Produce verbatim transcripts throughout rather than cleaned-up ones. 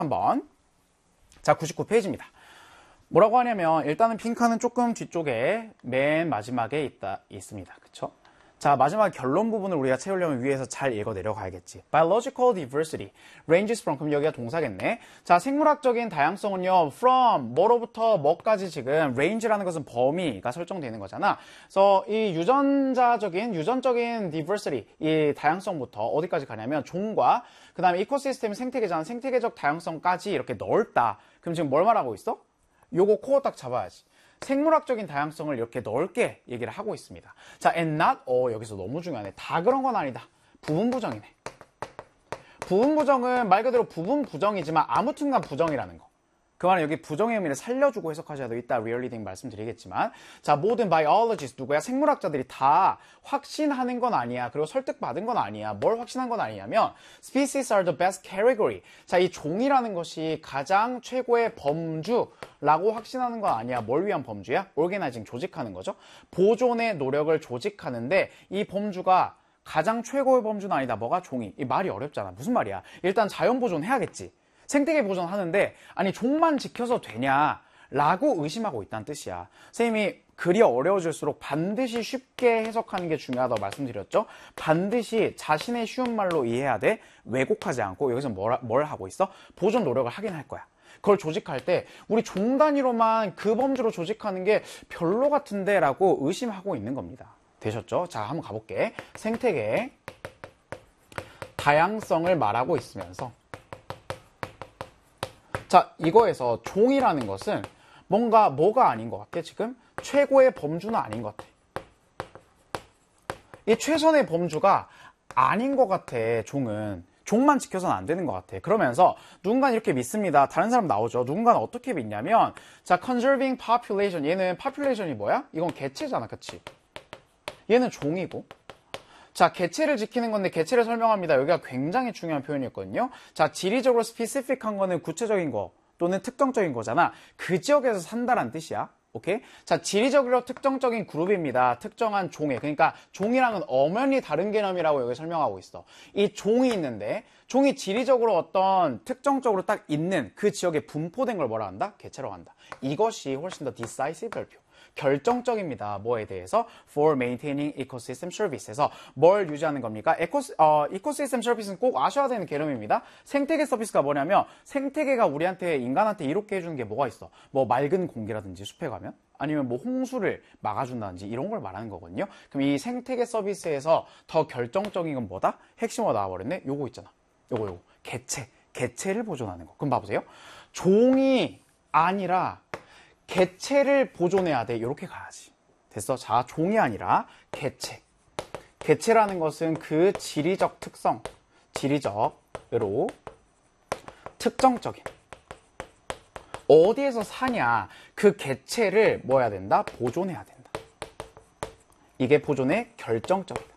한번. 자, 구십구 페이지입니다. 뭐라고 하냐면 일단은 핑크는 조금 뒤쪽에 맨 마지막에 있다 있습니다. 그쵸? 자, 마지막 결론 부분을 우리가 채우려면 위에서 잘 읽어 내려가야겠지. Biological diversity ranges from, 그럼 여기가 동사겠네. 자, 생물학적인 다양성은요, from, 뭐로부터 뭐까지 지금 range라는 것은 범위가 설정되는 거잖아. 그래서 이 유전자적인, 유전적인 diversity, 이 다양성부터 어디까지 가냐면 종과 그 다음에 이코시스템 생태계잖아. 생태계적 다양성까지 이렇게 넓다. 그럼 지금 뭘 말하고 있어? 요거 코어 딱 잡아야지. 생물학적인 다양성을 이렇게 넓게 얘기를 하고 있습니다. 자, and not all, 여기서 너무 중요하네. 다 그런 건 아니다. 부분 부정이네. 부분 부정은 말 그대로 부분 부정이지만 아무튼간 부정이라는 거. 그 말은 여기 부정의 의미를 살려주고 해석하셔야 돼. 이따 리얼리딩 말씀드리겠지만, 자, 모든 biologists, 누구야? 생물학자들이 다 확신하는 건 아니야. 그리고 설득받은 건 아니야. 뭘 확신한 건 아니냐면 species are the best category. 자, 이 종이라는 것이 가장 최고의 범주라고 확신하는 건 아니야. 뭘 위한 범주야? organizing, 조직하는 거죠. 보존의 노력을 조직하는데 이 범주가 가장 최고의 범주는 아니다. 뭐가? 종이. 이 말이 어렵잖아. 무슨 말이야? 일단 자연 보존해야겠지. 생태계 보존하는데 아니 종만 지켜서 되냐 라고 의심하고 있다는 뜻이야. 선생님이 글이 어려워질수록 반드시 쉽게 해석하는 게 중요하다고 말씀드렸죠. 반드시 자신의 쉬운 말로 이해해야 돼. 왜곡하지 않고. 여기서 뭘, 뭘 하고 있어? 보존 노력을 하긴 할 거야. 그걸 조직할 때 우리 종 단위로만 그 범주로 조직하는 게 별로 같은데 라고 의심하고 있는 겁니다. 되셨죠? 자, 한번 가볼게. 생태계 다양성을 말하고 있으면서, 자, 이거에서 종이라는 것은 뭔가 뭐가 아닌 것 같아? 지금 최고의 범주는 아닌 것 같아. 이 최선의 범주가 아닌 것 같아. 종은 종만 지켜서는 안 되는 것 같아. 그러면서 누군가는 이렇게 믿습니다. 다른 사람 나오죠. 누군가는 어떻게 믿냐면, 자, conserving population, 얘는 population이 뭐야? 이건 개체잖아, 그치? 얘는 종이고, 자, 개체를 지키는 건데 개체를 설명합니다. 여기가 굉장히 중요한 표현이었거든요. 자, 지리적으로 스피시픽한 거는 구체적인 거 또는 특정적인 거잖아. 그 지역에서 산다란 뜻이야. 오케이? 자, 지리적으로 특정적인 그룹입니다. 특정한 종에. 그러니까 종이랑은 엄연히 다른 개념이라고 여기 설명하고 있어. 이 종이 있는데 종이 지리적으로 어떤 특정적으로 딱 있는 그 지역에 분포된 걸 뭐라 한다? 개체라고 한다. 이것이 훨씬 더 decisive 발표. 결정적입니다. 뭐에 대해서? For maintaining ecosystem service에서 뭘 유지하는 겁니까? 에코시, 어, 이코시스템 서비스는 꼭 아셔야 되는 개념입니다. 생태계 서비스가 뭐냐면 생태계가 우리한테, 인간한테 이롭게 해주는 게 뭐가 있어? 뭐 맑은 공기라든지 숲에 가면? 아니면 뭐 홍수를 막아준다든지 이런 걸 말하는 거거든요. 그럼 이 생태계 서비스에서 더 결정적인 건 뭐다? 핵심으로 나와버렸네? 요거 있잖아. 요거 요거. 개체. 개체를 보존하는 거. 그럼 봐보세요. 종이 아니라 개체를 보존해야 돼. 이렇게 가야지. 됐어? 자, 종이 아니라 개체. 개체라는 것은 그 지리적 특성, 지리적으로 특정적인 어디에서 사냐, 그 개체를 뭐 해야 된다? 보존해야 된다. 이게 보존의 결정적이다.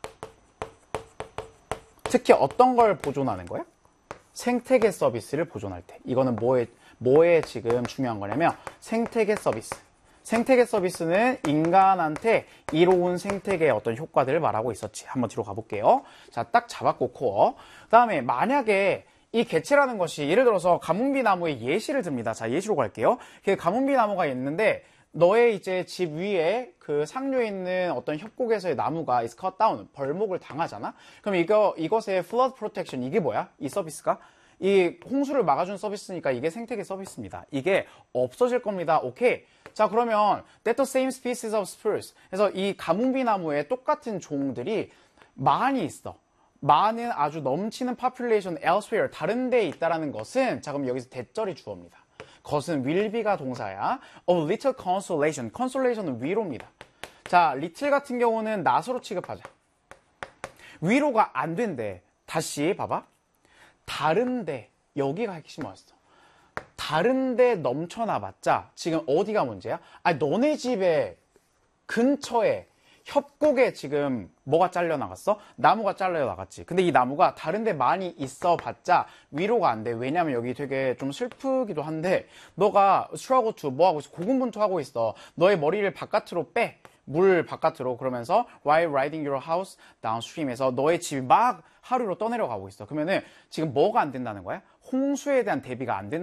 특히 어떤 걸 보존하는 거야? 생태계 서비스를 보존할 때. 이거는 뭐에 뭐에 지금 중요한 거냐면 생태계 서비스. 생태계 서비스는 인간한테 이로운 생태계의 어떤 효과들을 말하고 있었지. 한번 뒤로 가볼게요. 자, 딱 잡았고 코어. 그 다음에 만약에 이 개체라는 것이 예를 들어서 가뭄비 나무의 예시를 듭니다. 자, 예시로 갈게요. 그 가뭄비 나무가 있는데 너의 이제 집 위에 그 상류에 있는 어떤 협곡에서의 나무가 is cut down, 벌목을 당하잖아. 그럼 이거 이것의 flood protection, 이게 뭐야? 이 서비스가 이 홍수를 막아준 서비스니까 이게 생태계 서비스입니다. 이게 없어질 겁니다. 오케이. 자, 그러면 that the same species of spruce. 그래서 이 가뭄비 나무에 똑같은 종들이 많이 있어. 많은 아주 넘치는 population elsewhere, 다른 데에 있다라는 것은, 자, 그럼 여기서 대절이 주어입니다. 것은 will be가 동사야. of little consolation. consolation은 위로입니다. 자, little 같은 경우는 낫으로 취급하자. 위로가 안 된대. 다시 봐봐. 다른데, 여기가 핵심이었어. 다른데 넘쳐나봤자 지금 어디가 문제야? 아니, 너네 집에 근처에 협곡에 지금 뭐가 잘려나갔어? 나무가 잘려나갔지. 근데 이 나무가 다른데 많이 있어봤자 위로가 안 돼. 왜냐면 여기 되게 좀 슬프기도 한데 너가 struggle to 뭐 하고 있어? 고군분투하고 있어. 너의 머리를 바깥으로 빼. 물 바깥으로. 그러면서 while riding your house downstream에서 너의 집이 막 하루로 떠내려가고 있어. 그러면은 지금 뭐가 안 된다는 거야? 홍수에 대한 대비가 안 된다.